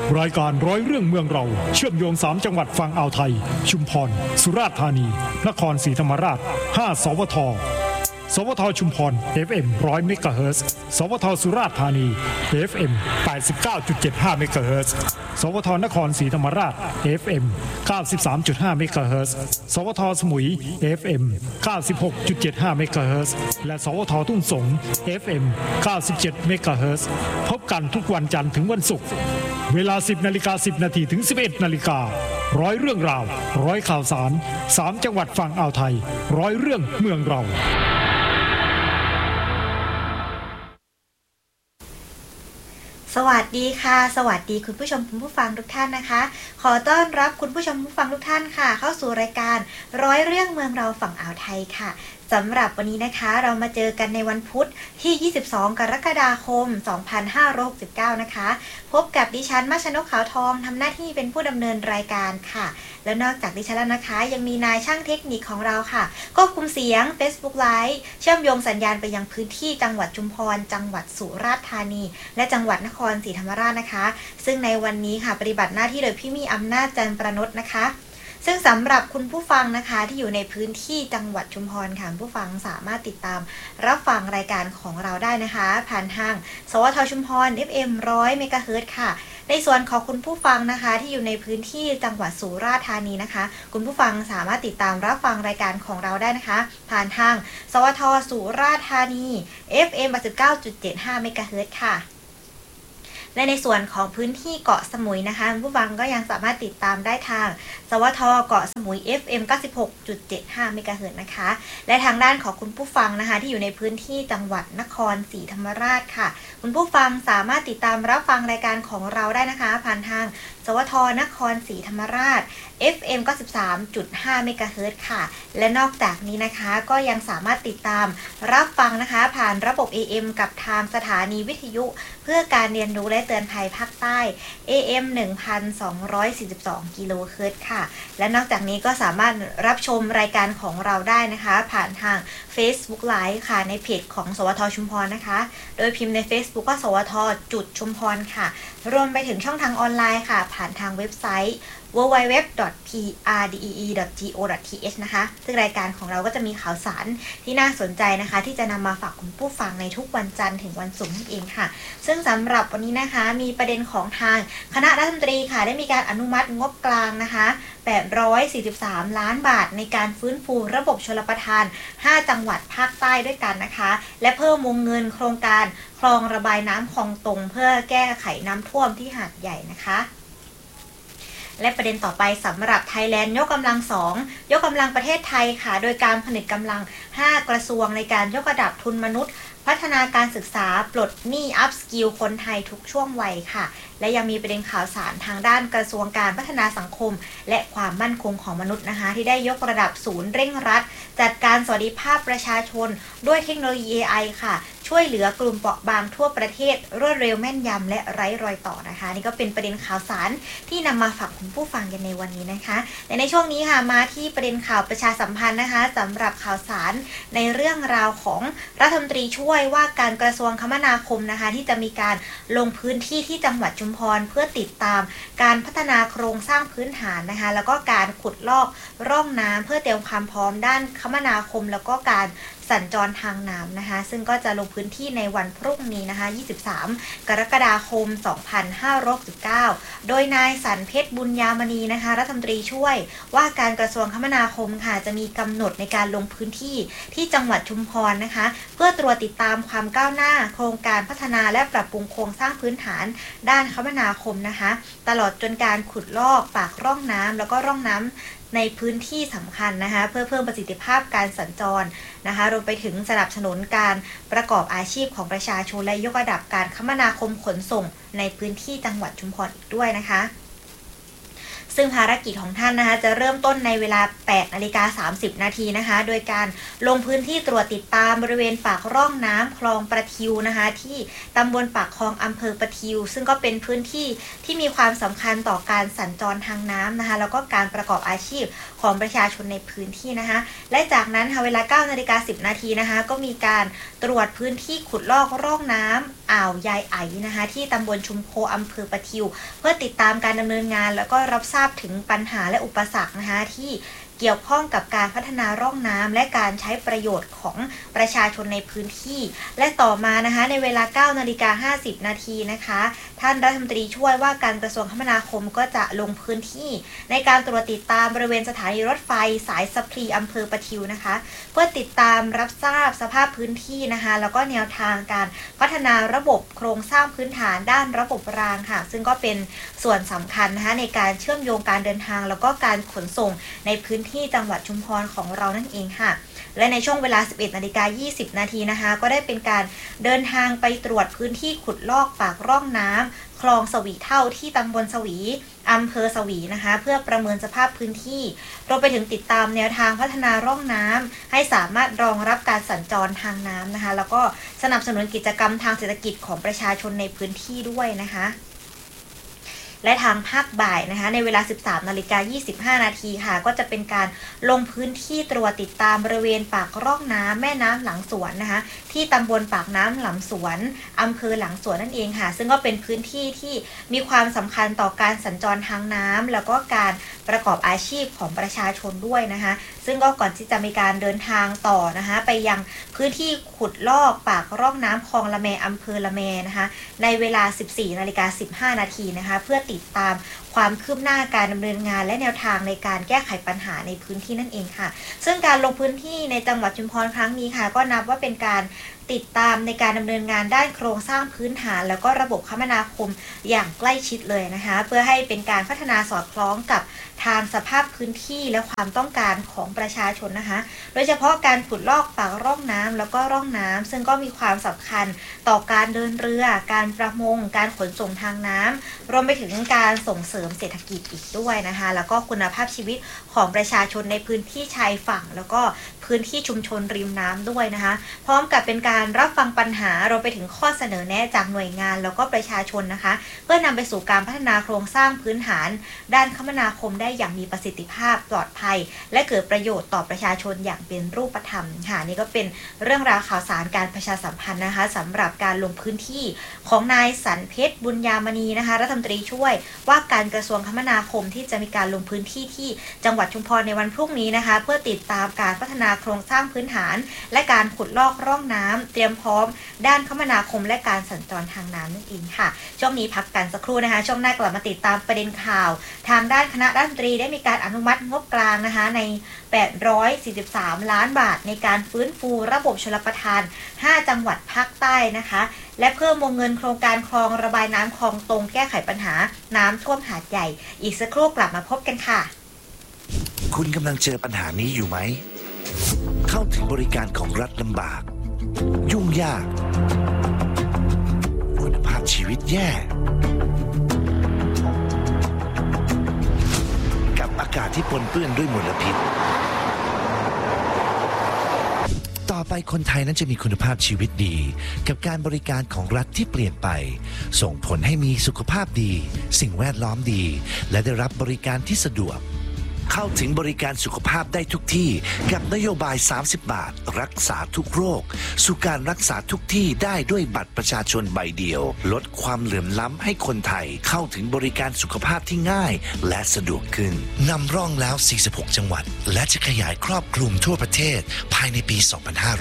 รายการร้อยเรื่องเมืองเราเชื่อมโยง3จังหวัดฝั่งอ่าวไทยชุมพรสุราษฎร์ธานีนครศรีธรรมราช5สวทสวทชุมพร FM 100 เมกะเฮิรตซ์สวทสุราษฎร์ธานี FM 89.75 เมกะเฮิรตซ์สวทนครศรีธรรมราช FM 93.5 เมกะเฮิรตซ์สวทสมุย FM 96.75 เมกะเฮิรตซ์และสวททุ่งสง FM 97 เมกะเฮิรตซ์พบกันทุกวันจันทร์ถึงวันศุกร์เวลา 10:10 นถึง 11:00 นร้อยเรื่องราวร้อยข่าวสาร3จังหวัดฝั่งอ่าวไทยร้อยเรื่องเมืองเราสวัสดีค่ะสวัสดีคุณผู้ชมคุณผู้ฟังทุกท่านนะคะขอต้อนรับคุณผู้ชมผู้ฟังทุกท่านค่ะเข้าสู่รายการร้อยเรื่องเมืองเราฝั่งอ่าวไทยค่ะสำหรับวันนี้นะคะเรามาเจอกันในวันพุธที่22กรกฎาคม2569นะคะพบกับดิฉันมาชนกขาวทองทำหน้าที่เป็นผู้ดำเนินรายการค่ะแล้วนอกจากดิฉันแล้วนะคะยังมีนายช่างเทคนิคของเราค่ะควบคุมเสียง Facebook Live เชื่อมโยงสัญญาณไปยังพื้นที่จังหวัดชุมพรจังหวัดสุราษฎร์ธานีและจังหวัดนครศรีธรรมราชนะคะซึ่งในวันนี้ค่ะปฏิบัติหน้าที่โดยพี่มีอำนาจจันทร์ประนดนะคะซึ่งสำหรับคุณผู้ฟังนะคะที่อยู่ในพื้นที่จังหวัดชุมพรค่ะผู้ฟังสามารถติดตามรับฟังรายการของเราได้นะคะผ่านทางสวทชุมพร FM 100 เมกะเฮิรตซ์ค่ะในส่วนของคุณผู้ฟังนะคะที่อยู่ในพื้นที่จังหวัดสุราษฎร์ธานีนะคะคุณผู้ฟังสามารถติดตามรับฟังรายการของเราได้นะคะผ่านทางสวทสุราษฎร์ธานี FM 89.75 เมกะเฮิรตซ์ค่ะและในส่วนของพื้นที่เกาะสมุยนะคะผู้ฟังก็ยังสามารถติดตามได้ทางสวทเกาะสมุย FM 96.75 เมกะเฮิรตซ์นะคะและทางด้านของคุณผู้ฟังนะคะที่อยู่ในพื้นที่จังหวัดนครศรีธรรมราชค่ะคุณผู้ฟังสามารถติดตามรับฟังรายการของเราได้นะคะผ่านทางสวทนครศรีธรรมราช FM 93.5 เมกะเฮิรตซ์ค่ะและนอกจากนี้นะคะก็ยังสามารถติดตามรับฟังนะคะผ่านระบบ AM กับทางสถานีวิทยุเพื่อการเรียนรู้และเตือนภัยภาคใต้ AM 1,242 กิโลเฮิรตซ์ค่ะและนอกจากนี้ก็สามารถรับชมรายการของเราได้นะคะผ่านทาง Facebook Live ค่ะในเพจของสวทชุมพรนะคะโดยพิมพ์ใน Facebook ก็สวทชุมพรค่ะรวมไปถึงช่องทางออนไลน์ค่ะผ่านทางเว็บไซต์ www.prdee.go.th นะคะซึ่งรายการของเราก็จะมีข่าวสารที่น่าสนใจนะคะที่จะนำมาฝากคุณผู้ฟังในทุกวันจันทร์ถึงวันศุกร์นั่นเองค่ะซึ่งสำหรับวันนี้นะคะมีประเด็นของทางคณะรัฐมนตรีค่ะได้มีการอนุมัติงบกลางนะคะ843 ล้านบาทในการฟื้นฟูระบบชลประทาน5จังหวัดภาคใต้ด้วยกันนะคะและเพิ่มวงเงินโครงการคลองระบายน้ำคลองตงเพื่อแก้ไขน้ำท่วมที่หาดใหญ่นะคะและประเด็นต่อไปสำหรับไทยแลนด์ยกกำลัง2ยกกำลังประเทศไทยค่ะโดยการผนึกกำลัง5กระทรวงในการยกระดับทุนมนุษย์พัฒนาการศึกษาปลดหนี้อัพสกิลคนไทยทุกช่วงวัยค่ะและยังมีประเด็นข่าวสารทางด้านกระทรวงการพัฒนาสังคมและความมั่นคงของมนุษย์นะคะที่ได้ยกระดับศูนย์เร่งรัดจัดการสวัสดิภาพประชาชนด้วยเทคโนโลยี AI ค่ะช่วยเหลือกลุ่มเปราะบางทั่วประเทศรวดเร็วแม่นยำและไร้รอยต่อนะคะนี่ก็เป็นประเด็นข่าวสารที่นำมาฝากคุณผู้ฟังกันในวันนี้นะคะและในช่วงนี้ค่ะมาที่ประเด็นข่าวประชาสัมพันธ์นะคะสำหรับข่าวสารในเรื่องราวของรัฐมนตรีช่วยว่าการกระทรวงคมนาคมนะคะที่จะมีการลงพื้นที่ที่จังหวัดชุมพรเพื่อติดตามการพัฒนาโครงสร้างพื้นฐานนะคะแล้วก็การขุดลอกร่องน้ำเพื่อเตรียมความพร้อมด้านคมนาคมแล้วก็การสัญจรทางน้ำนะคะซึ่งก็จะลงพื้นที่ในวันพรุ่งนี้นะคะ23กรกฎาคม2569โดยนายสันเพชรบุญญามณีนะคะรัฐมนตรีช่วยว่าการกระทรวงคมนาคมค่ะจะมีกำหนดในการลงพื้นที่ที่จังหวัดชุมพรนะคะเพื่อตรวจติดตามความก้าวหน้าโครงการพัฒนาและปรับปรุงโครงสร้างพื้นฐานด้านคมนาคมนะคะตลอดจนการขุดลอกปากร่องน้ำแล้วก็ร่องน้ำในพื้นที่สำคัญนะคะเพื่อเพิ่มประสิทธิภาพการสัญจรนะคะรวมไปถึงสนับสนุนการประกอบอาชีพของประชาชนและยกระดับการคมนาคมขนส่งในพื้นที่จังหวัดชุมพรอีกด้วยนะคะซึ่งภารกิจของท่านนะคะจะเริ่มต้นในเวลา 8:30 นาทีนะคะโดยการลงพื้นที่ตรวจติดตามบริเวณปากร่องน้ำคลองประทิวนะคะที่ตำบลปากคลองอำเภอประทิวซึ่งก็เป็นพื้นที่ที่มีความสำคัญต่อการสัญจรทางน้ำนะคะแล้วก็การประกอบอาชีพของประชาชนในพื้นที่นะคะและจากนั้นค่ะเวลา 9:10 นาทีนะคะก็มีการตรวจพื้นที่ขุดลอกร่องน้ำอ่าวยายไอนะคะที่ตำบลชุมโพอำเภอประทิวเพื่อติดตามการดำเนินงานแล้วก็รับทราบถึงปัญหาและอุปสรรคนะคะที่เกี่ยวข้องกับการพัฒนาร่องน้ำและการใช้ประโยชน์ของประชาชนในพื้นที่และต่อมานะคะในเวลา 9:50 นาทีนะคะท่านรัฐมนตรีช่วยว่าการกระทรวงคมนาคมก็จะลงพื้นที่ในการตรวจติดตามบริเวณสถานีรถไฟสายสะพรีอำเภอประทิวนะคะเพื่อติดตามรับทราบสภาพพื้นที่นะคะแล้วก็แนวทางการพัฒนาระบบโครงสร้างพื้นฐานด้านระบบรางค่ะซึ่งก็เป็นส่วนสำคัญนะคะในการเชื่อมโยงการเดินทางแล้วก็การขนส่งในพื้นที่จังหวัดชุมพรของเรานั่นเองค่ะและในช่วงเวลา 11:20 นาทีนะคะก็ได้เป็นการเดินทางไปตรวจพื้นที่ขุดลอกปากร่องน้ำคลองสวีเท่าที่ตำบลสวีอำเภอสวีนะคะเพื่อประเมินสภาพพื้นที่รวมไปถึงติดตามแนวทางพัฒนาร่องน้ำให้สามารถรองรับการสัญจรทางน้ำนะคะแล้วก็สนับสนุนกิจกรรมทางเศรษฐกิจของประชาชนในพื้นที่ด้วยนะคะและทางภาคบ่ายนะคะในเวลา 13:25 นาทีค่ะก็จะเป็นการลงพื้นที่ตรวจติดตามบริเวณปากร่องน้ำแม่น้ำหลังสวนนะคะที่ตำบลปากน้ำหลังสวนอำเภอหลังสวนนั่นเองค่ะซึ่งก็เป็นพื้นที่ที่มีความสำคัญต่อการสัญจรทางน้ำแล้วก็การประกอบอาชีพของประชาชนด้วยนะคะซึ่งก็ก่อนที่จะมีการเดินทางต่อนะคะไปยังพื้นที่ขุดลอกปากร่องน้ำคลองละแมอำเภอละแมนะคะในเวลา 14:15 นาทีนะคะเพื่อติดตามความคืบหน้าการดำเนินงานและแนวทางในการแก้ไขปัญหาในพื้นที่นั่นเองค่ะซึ่งการลงพื้นที่ในจังหวัดชุมพรครั้งนี้ค่ะก็นับว่าเป็นการติดตามในการดำเนินงานด้านโครงสร้างพื้นฐานแล้วก็ระบบคมนาคมอย่างใกล้ชิดเลยนะคะเพื่อให้เป็นการพัฒนาสอดคล้องกับทางสภาพพื้นที่และความต้องการของประชาชนนะคะโดยเฉพาะการขุดลอกปากร่องน้ำแล้วก็ร่องน้ำซึ่งก็มีความสำคัญต่อการเดินเรือการประมงการขนส่งทางน้ำรวมไปถึงการส่งเสริมเศรษฐกิจอีกด้วยนะคะแล้วก็คุณภาพชีวิตของประชาชนในพื้นที่ชายฝั่งแล้วก็พื้นที่ชุมชนริมน้ำด้วยนะคะพร้อมกับเป็นการรับฟังปัญหารวมไปถึงข้อเสนอแนะจากหน่วยงานแล้วก็ประชาชนนะคะเพื่อนำไปสู่การพัฒนาโครงสร้างพื้นฐานด้านคมนาคมได้อย่างมีประสิทธิภาพปลอดภัยและเกิดประโยชน์ต่อประชาชนอย่างเป็นรูปธรรมค่ะนี่ก็เป็นเรื่องราวข่าวสารการประชาสัมพันธ์นะคะสำหรับการลงพื้นที่ของนายสันเพชรบุญยามณีนะคะรัฐมนตรีช่วยว่าการกระทรวงคมนาคมที่จะมีการลงพื้นที่ที่จังหวัดชุมพรในวันพรุ่งนี้นะคะเพื่อติดตามการพัฒนาโครงสร้างพื้นฐานและการขุดลอกร่องน้ำเตรียมพร้อมด้านคมนาคมและการสัญจรทางน้ำนั่นเองค่ะช่วงนี้พักกันสักครู่นะคะช่วงหน้ากลับมาติดตามประเด็นข่าวทางด้านคณะรัฐมนตรีได้มีการอนุมัติงบกลางนะคะใน843 ล้านบาทในการฟื้นฟูระบบชลประทาน5จังหวัดภาคใต้นะคะและเพิ่มวงเงินโครงการคลองระบายน้ำคลองตรงแก้ไขปัญหาน้ำท่วมหาดใหญ่อีกสักครู่กลับมาพบกันค่ะคุณกำลังเจอปัญหานี้อยู่ไหมเข้าถึงบริการของรัฐลำบากยุ่งยากคุณภาพชีวิตแย่กับอากาศที่ปนเปื้อนด้วยมลพิษต่อไปคนไทยนั้นจะมีคุณภาพชีวิตดีกับการบริการของรัฐที่เปลี่ยนไปส่งผลให้มีสุขภาพดีสิ่งแวดล้อมดีและได้รับบริการที่สะดวกเข้าถึงบริการสุขภาพได้ทุกที่กับนโยบาย30 บาทรักษาทุกโรคสู่การรักษาทุกที่ได้ด้วยบัตรประชาชนใบเดียวลดความเหลื่อมล้ำให้คนไทยเข้าถึงบริการสุขภาพที่ง่ายและสะดวกขึ้นนำร่องแล้ว46จังหวัดและจะขยายครอบคลุมทั่วประเทศภายในปี 2567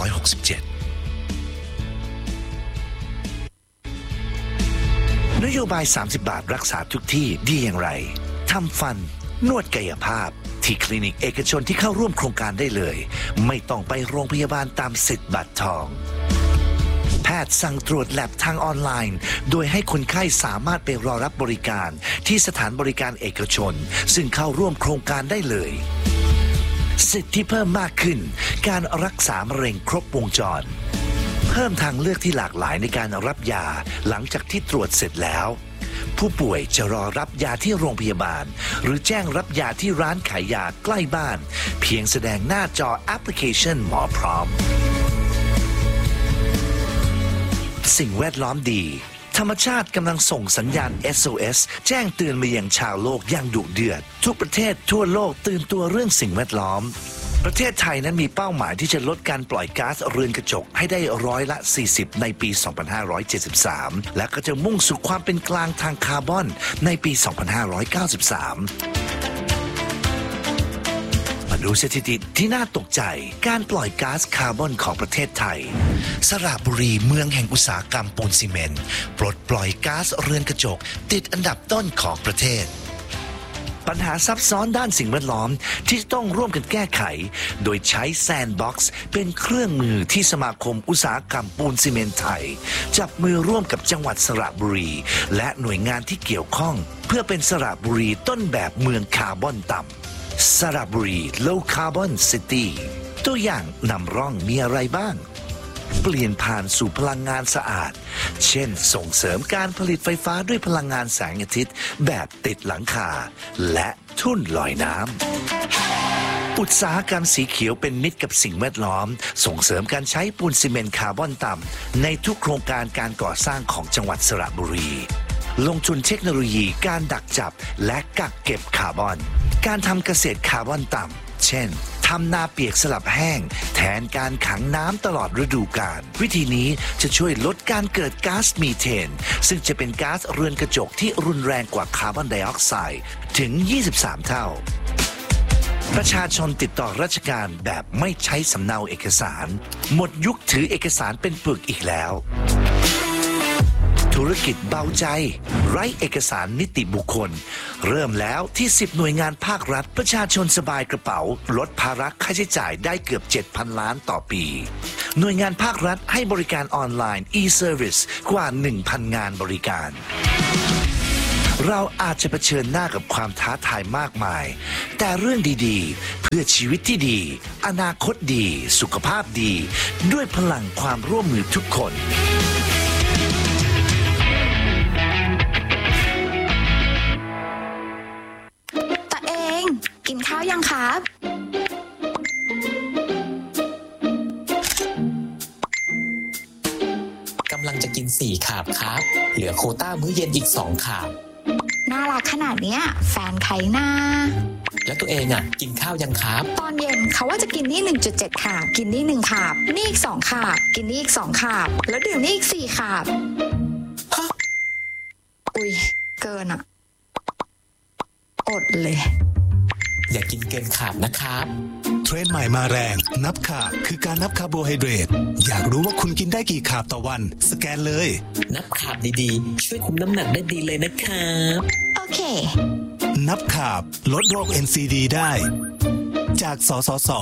นโยบาย30 บาทรักษาทุกที่ดีอย่างไรทำฟันนวดกายภาพที่คลินิกเอกชนที่เข้าร่วมโครงการได้เลยไม่ต้องไปโรงพยาบาลตามสิทธิ์บัตรทองแพทย์สั่งตรวจแลบทางออนไลน์โดยให้คนไข้สามารถไปรอรับบริการที่สถานบริการเอกชนซึ่งเข้าร่วมโครงการได้เลยสิทธิที่เพิ่มมากขึ้นการรักษามะเร็งครบวงจรเพิ่มทางเลือกที่หลากหลายในการรับยาหลังจากที่ตรวจเสร็จแล้วผู้ป่วยจะรอรับยาที่โรงพยาบาลหรือแจ้งรับยาที่ร้านขายยาใกล้บ้านเพียงแสดงหน้าจอแอปพลิเคชันหมอพร้อมสิ่งแวดล้อมดีธรรมชาติกำลังส่งสัญญาณ SOS แจ้งเตือนมายังชาวโลกอย่างดุเดือดทุกประเทศทั่วโลกตื่นตัวเรื่องสิ่งแวดล้อมประเทศไทยนั้นมีเป้าหมายที่จะลดการปล่อยก๊าซเรือนกระจกให้ได้40%ในปี 2573 และก็จะมุ่งสู่ความเป็นกลางทางคาร์บอนในปี 2593 มาดูสถิติที่น่าตกใจการปล่อยก๊าซคาร์บอนของประเทศไทยสระบุรีเมืองแห่งอุตสาหกรรมปูนซีเมนต์ปลดปล่อยก๊าซเรือนกระจกติดอันดับต้นของประเทศปัญหาซับซ้อนด้านสิ่งแวดล้อมที่ต้องร่วมกันแก้ไขโดยใช้แซนด์บ็อกซ์เป็นเครื่องมือที่สมาคมอุตสาหกรรมปูนซีเมนต์ไทยจับมือร่วมกับจังหวัดสระบุรีและหน่วยงานที่เกี่ยวข้องเพื่อเป็นสระบุรีต้นแบบเมืองคาร์บอนต่ำสระบุรี Low Carbon City ตัวอย่างนำร่องมีอะไรบ้างเปลี่ยนผ่านสู่พลังงานสะอาดเช่นส่งเสริมการผลิตไฟฟ้าด้วยพลังงานแสงอาทิตย์แบบติดหลังคาและทุ่นลอยน้ำอุตสาหกรรมสีเขียวเป็นมิตรกับสิ่งแวดล้อมส่งเสริมการใช้ปูนซีเมนต์คาร์บอนต่ำในทุกโครงการการก่อสร้างของจังหวัดสระบุรีลงทุนเทคโนโลยีการดักจับและกักเก็บคาร์บอนการทำเกษตรคาร์บอนต่ำเช่นทำนาเปียกสลับแห้งแทนการขังน้ำตลอดฤดูกาลวิธีนี้จะช่วยลดการเกิดก๊าซมีเทนซึ่งจะเป็นก๊าซเรือนกระจกที่รุนแรงกว่าคาร์บอนไดออกไซด์ถึง 23 เท่าประชาชนติดต่อราชการแบบไม่ใช้สำเนาเอกสารหมดยุคถือเอกสารเป็นปึกอีกแล้วธุรกิจเบาใจไร้เอกสารนิติบุคคลเริ่มแล้วที่10หน่วยงานภาครัฐประชาชนสบายกระเป๋าลดภาระค่าใช้จ่ายได้เกือบ 7,000 ล้านต่อปีหน่วยงานภาครัฐให้บริการออนไลน์ e-service กว่า 1,000 งานบริการเราอาจจะเผชิญหน้ากับความท้าทายมากมายแต่เรื่องดีๆเพื่อชีวิตที่ดีอนาคตดีสุขภาพดีด้วยพลังความร่วมมือทุกคนกินข้าวยังครับกำลังจะกิน4 คาบครับเหลือโควต้ามื้อเย็นอีก2 คาบน่ารักขนาดเนี้ยแฟนใครน่าแล้วตัวเองกินข้าวยังครับตอนเย็นเขาว่าจะกินนี่ 1.7 คาบกินนี่1 คาบนี่อีก2 คาบกินนี่อีก2 คาบแล้วดื่มนี่อีก4 คาบอุ๊ยเกินอดเลยอย่ากินเกินขาดนะครับเทรนด์ใหม่มาแรงนับขาบคือการนับคาร์โบไฮเดรตอยากรู้ว่าคุณกินได้กี่คาบต่อวันสแกนเลยนับขาบดีๆช่วยคุมน้ำหนักได้ดีเลยนะครับโอเคนับขาบลดโรค NCD ได้จากสสส.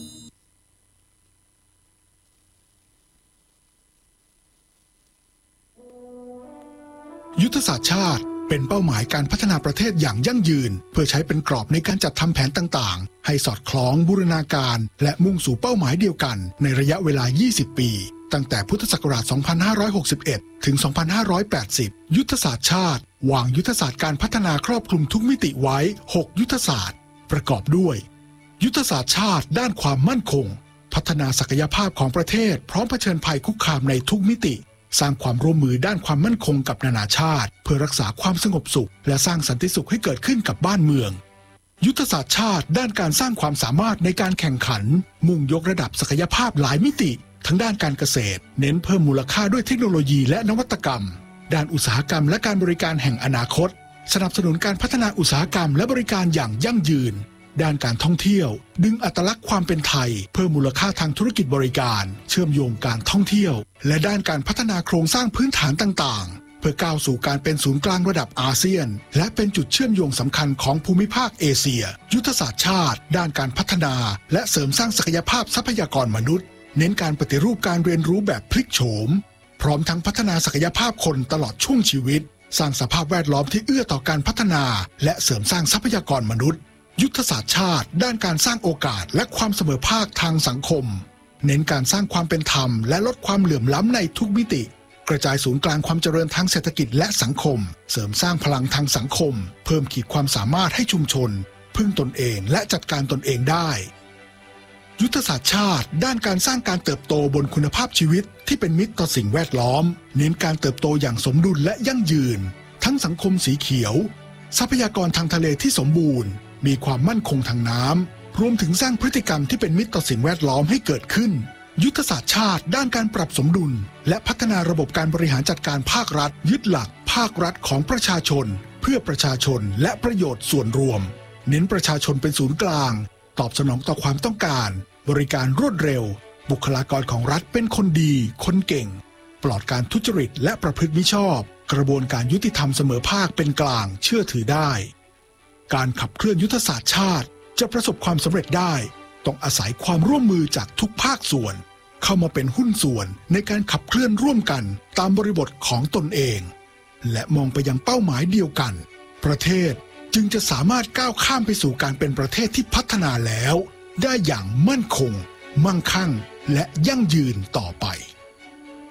ยุทธศาสตร์ชาติเป็นเป้าหมายการพัฒนาประเทศอย่างยั่งยืนเพื่อใช้เป็นกรอบในการจัดทำแผนต่างๆให้สอดคล้องบูรณาการและมุ่งสู่เป้าหมายเดียวกันในระยะเวลา 20 ปีตั้งแต่พุทธศักราช 2561 ถึง 2580 ยุทธศาสตร์ชาติวางยุทธศาสตร์การพัฒนาครอบคลุมทุกมิติไว้ 6 ยุทธศาสตร์ประกอบด้วยยุทธศาสตร์ชาติด้านความมั่นคงพัฒนาศักยภาพของประเทศพร้อมเผชิญภัยคุกคามในทุกมิติสร้างความร่วมมือด้านความมั่นคงกับนานาชาติเพื่อรักษาความสงบสุขและสร้างสันติสุขให้เกิดขึ้นกับบ้านเมืองยุทธศาสตร์ชาติด้านการสร้างความสามารถในการแข่งขันมุ่งยกระดับศักยภาพหลายมิติทั้งด้านการเกษตรเน้นเพิ่มมูลค่าด้วยเทคโนโลยีและนวัตกรรมด้านอุตสาหกรรมและการบริการแห่งอนาคตสนับสนุนการพัฒนาอุตสาหกรรมและบริการอย่างยั่งยืนด้านการท่องเที่ยวดึงอัตลักษณ์ความเป็นไทยเพิ่มมูลค่าทางธุรกิจบริการเชื่อมโยงการท่องเที่ยวและด้านการพัฒนาโครงสร้างพื้นฐานต่างๆเพื่อก้าวสู่การเป็นศูนย์กลางระดับอาเซียนและเป็นจุดเชื่อมโยงสำคัญของภูมิภาคเอเชียยุทธศาสตร์ชาติด้านการพัฒนาและเสริมสร้างศักยภาพทรัพยากรมนุษย์เน้นการปฏิรูปการเรียนรู้แบบพลิกโฉมพร้อมทั้งพัฒนาศักยภาพคนตลอดช่วงชีวิตสร้างสภาพแวดล้อมที่เอื้อต่อการพัฒนาและเสริมสร้างทรัพยากรมนุษย์ยุทธศาสตร์ชาติด้านการสร้างโอกาสและความเสมอภาคทางสังคมเน้นการสร้างความเป็นธรรมและลดความเหลื่อมล้ำในทุกมิติกระจายศูนย์กลางความเจริญทางเศรษฐกิจและสังคมเสริมสร้างพลังทางสังคมเพิ่มขีดความสามารถให้ชุมชนพึ่งตนเองและจัดการตนเองได้ยุทธศาสตร์ชาติด้านการสร้างการเติบโตบนคุณภาพชีวิตที่เป็นมิตรต่อสิ่งแวดล้อมเน้นการเติบโตอย่างสมดุลและยั่งยืนทั้งสังคมสีเขียวทรัพยากรทางทะเลที่สมบูรณ์มีความมั่นคงทางน้ำรวมถึงสร้างพฤติกรรมที่เป็นมิตรต่อสิ่งแวดล้อมให้เกิดขึ้นยุทธศาสตร์ชาติด้านการปรับสมดุลและพัฒนาระบบการบริหารจัดการภาครัฐยึดหลักภาครัฐของประชาชนเพื่อประชาชนและประโยชน์ส่วนรวมเน้นประชาชนเป็นศูนย์กลางตอบสนองต่อความต้องการบริการรวดเร็วบุคลากรของรัฐเป็นคนดีคนเก่งปลอดการทุจริตและประพฤติมิชอบกระบวนการยุติธรรมเสมอภาคเป็นกลางเชื่อถือได้การขับเคลื่อนยุทธศาสตร์ชาติจะประสบความสำเร็จได้ต้องอาศัยความร่วมมือจากทุกภาคส่วนเข้ามาเป็นหุ้นส่วนในการขับเคลื่อนร่วมกันตามบริบทของตนเองและมองไปยังเป้าหมายเดียวกันประเทศจึงจะสามารถก้าวข้ามไปสู่การเป็นประเทศที่พัฒนาแล้วได้อย่างมั่นคงมั่งคั่งและยั่งยืนต่อไป